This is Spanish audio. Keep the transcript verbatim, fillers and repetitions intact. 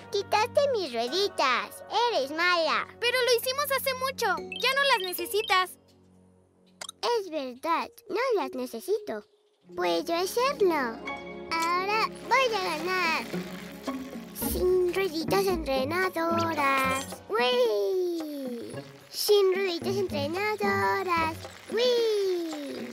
Quitaste mis rueditas. Eres mala. Pero lo hicimos hace mucho. Ya no las necesitas. Es verdad, no las necesito. Puedo hacerlo. Ahora voy a ganar. Sin rueditas entrenadoras. ¡Uy! Sin rueditas entrenadoras. ¡Uy!